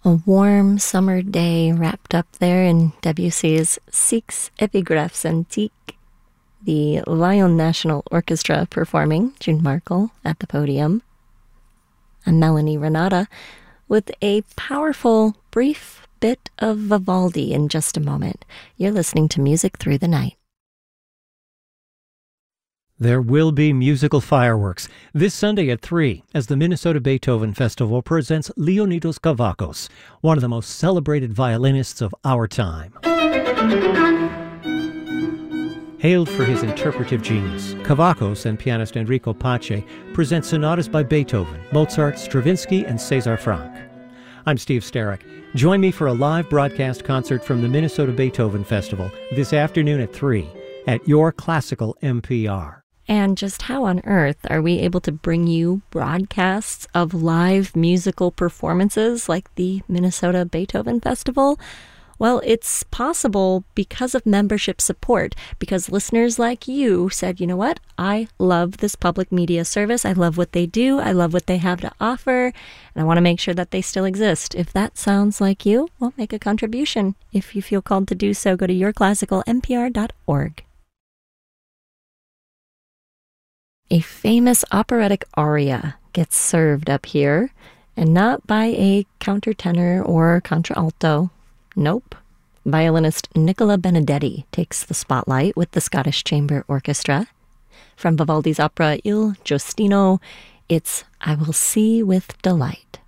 A warm summer day wrapped up there in Debussy's Six Epigraphes Antiques. The Lyon National Orchestra performing, June Markle at the podium. I'm Melanie Renata with a powerful, brief bit of Vivaldi in just a moment. You're listening to Music Through the Night. There will be musical fireworks this Sunday at 3 as the Minnesota Beethoven Festival presents Leonidas Kavakos, one of the most celebrated violinists of our time. Hailed for his interpretive genius, Kavakos and pianist Enrico Pace present sonatas by Beethoven, Mozart, Stravinsky, and César Franck. I'm Steve Starrick. Join me for a live broadcast concert from the Minnesota Beethoven Festival this afternoon at 3 at your classical NPR. And just how on earth are we able to bring you broadcasts of live musical performances like the Minnesota Beethoven Festival? Well, it's possible because of membership support, because listeners like you said, you know what, I love this public media service. I love what they do. I love what they have to offer. And I want to make sure that they still exist. If that sounds like you, well, make a contribution. If you feel called to do so, go to yourclassicalnpr.org. A famous operatic aria gets served up here, and not by a countertenor or contralto. Nope. Violinist Nicola Benedetti takes the spotlight with the Scottish Chamber Orchestra. From Vivaldi's opera Il Giustino, it's I Will See with Delight.